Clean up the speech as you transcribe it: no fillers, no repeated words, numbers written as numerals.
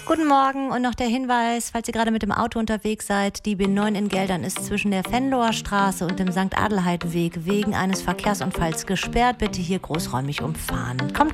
Guten Morgen und noch der Hinweis, falls ihr gerade mit dem Auto unterwegs seid, die B9 in Geldern ist zwischen der Venloer Straße und dem St. Adelheid Weg wegen eines Verkehrsunfalls gesperrt. Bitte hier großräumig umfahren. Kommt